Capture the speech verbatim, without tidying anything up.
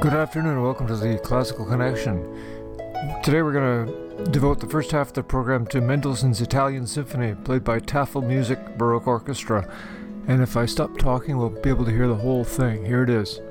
Good afternoon and welcome to the Classical Connection. Today we're going to devote the first half of the program to Mendelssohn's Italian Symphony, played by Tafel Music Baroque Orchestra. And if I stop talking, we'll be able to hear the whole thing. Here it is.